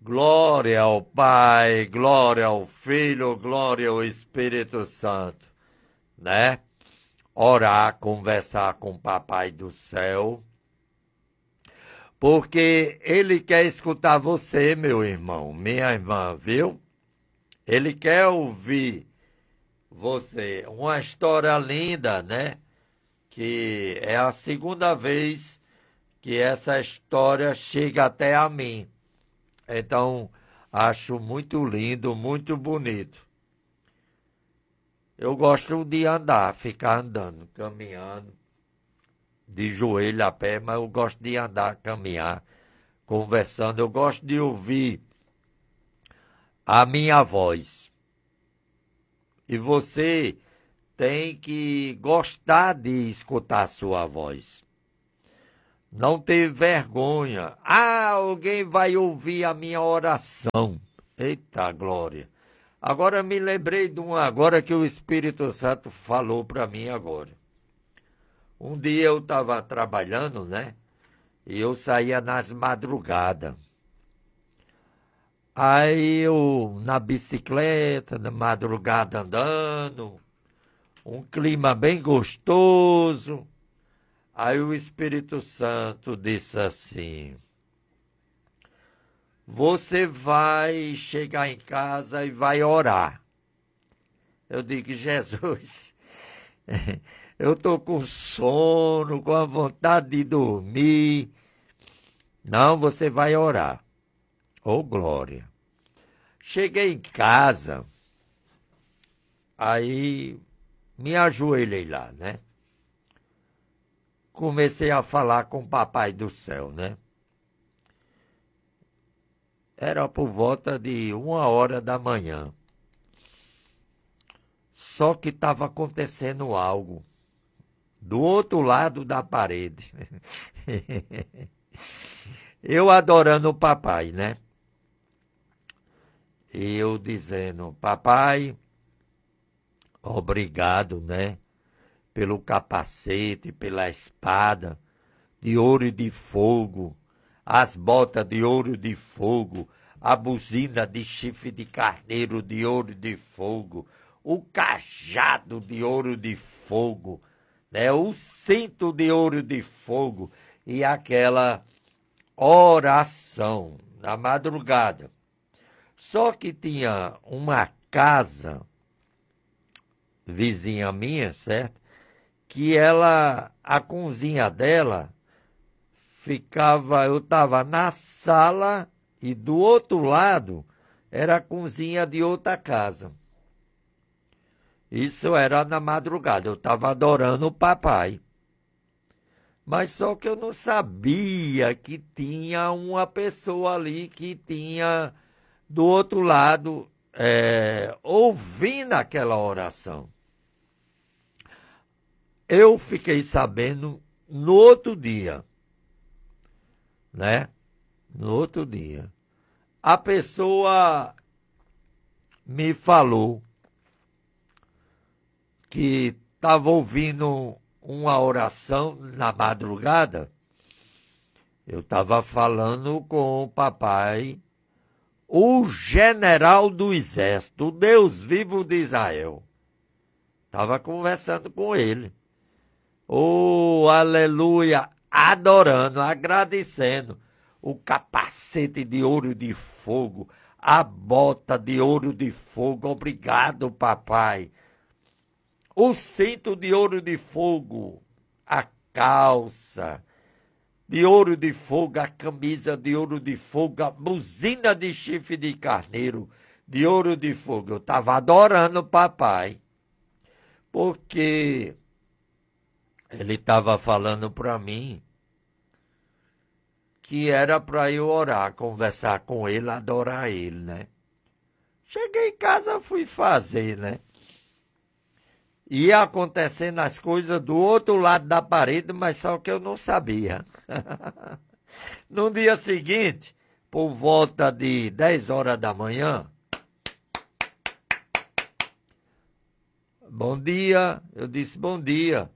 Glória ao Pai, glória ao Filho, glória ao Espírito Santo, né? Orar, conversar com o Papai do céu, porque Ele quer escutar você, meu irmão, minha irmã, viu? Ele quer ouvir você. Uma história linda, né? Que é a segunda vez que essa história chega até a mim. Então, acho muito lindo, muito bonito. Eu gosto de andar, ficar andando, caminhando, de joelho a pé, mas eu gosto de andar, caminhar, conversando. Eu gosto de ouvir a minha voz. E você tem que gostar de escutar a sua voz. Não ter vergonha. Alguém vai ouvir a minha oração. Eita glória. Agora me lembrei de uma agora que o Espírito Santo falou para mim agora. Um dia eu estava trabalhando, né? E eu saía nas madrugadas. Aí eu na bicicleta, na madrugada andando, um clima bem gostoso. Aí o Espírito Santo disse assim: você vai chegar em casa e vai orar. Eu digo: Jesus, eu estou com sono, com a vontade de dormir. Não, você vai orar. Ô, glória. Cheguei em casa, aí me ajoelhei lá, né? Comecei a falar com o Papai do céu, né? Era por volta de 1h da manhã. Só que estava acontecendo algo do outro lado da parede. Eu adorando o papai, né? E eu dizendo: papai, obrigado, né? Pelo capacete, pela espada de ouro e de fogo, as botas de ouro e de fogo, a buzina de chifre de carneiro de ouro e de fogo, o cajado de ouro de fogo, né? O cinto de ouro de fogo e aquela oração na madrugada. Só que tinha uma casa vizinha minha, certo? Que a cozinha dela eu estava na sala e do outro lado era a cozinha de outra casa. Isso era na madrugada, eu estava adorando o papai. Mas só que eu não sabia que tinha uma pessoa ali que tinha do outro lado ouvindo aquela oração. Eu fiquei sabendo no outro dia, né? No outro dia. A pessoa me falou que estava ouvindo uma oração na madrugada. Eu estava falando com o papai, o general do exército, o Deus vivo de Israel. Estava conversando com ele. Oh, aleluia, adorando, agradecendo. O capacete de ouro de fogo, a bota de ouro de fogo, obrigado, papai. O cinto de ouro de fogo, a calça de ouro de fogo, a camisa de ouro de fogo, a buzina de chifre de carneiro de ouro de fogo. Eu estava adorando o papai, porque ele estava falando para mim que era para eu orar, conversar com ele, adorar ele, né? Cheguei em casa, fui fazer, né? Ia acontecendo as coisas do outro lado da parede, mas só que eu não sabia. No dia seguinte, por volta de 10h da manhã, bom dia, eu disse bom dia.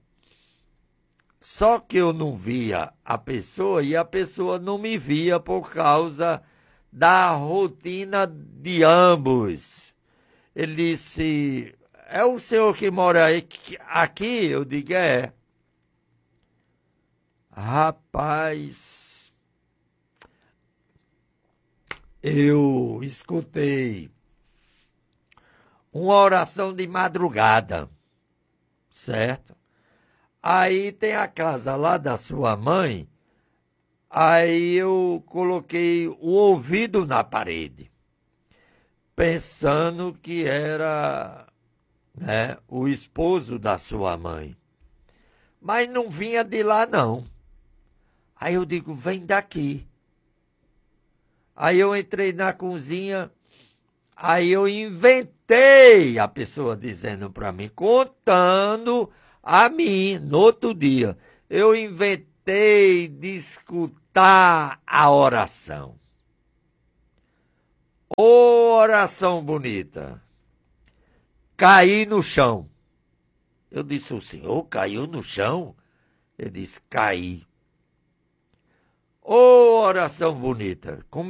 Só que eu não via a pessoa e a pessoa não me via por causa da rotina de ambos. Ele disse: é o senhor que mora aqui? Eu digo: é. Rapaz, eu escutei uma oração de madrugada, certo? Aí tem a casa lá da sua mãe, aí eu coloquei o ouvido na parede, pensando que era, né, o esposo da sua mãe. Mas não vinha de lá, não. Aí eu digo: vem daqui. Aí eu entrei na cozinha, aí eu inventei, a pessoa dizendo para mim, contando a mim, no outro dia, eu inventei de escutar a oração. Ô, oração bonita. Caí no chão. Eu disse: o senhor caiu no chão? Ele disse: caí. Ô, oração bonita.